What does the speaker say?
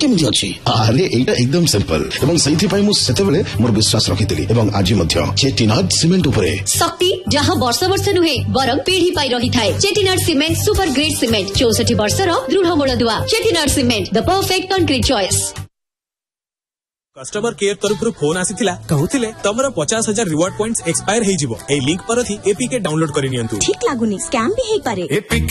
केमती अछि अरे एटा एकदम सिंपल एवं सही पाई मु सेतेबेले मोर विश्वास रखितली एवं आज मध्य चेटीनाथ सीमेंट उपरे शक्ति जहाँ वर्ष वर्ष नुहे बरं पीढ़ी पाई रही थाए। चेटीनाथ सीमेंट सुपर ग्रेड सीमेंट 64 वर्षर दृढ़ मूलदुआ। चेटीनाथ cement the perfect concrete choice. Customer care तरफ फोन आसीथिला कहउथिले तमरो 50,000 रिवार्ड पॉइंट्स एक्सपायर हे जिवो ए लिंक पर थी एपीके डाउनलोड करि नियंतु। ठीक लागुनी स्कैम भी हे पारे।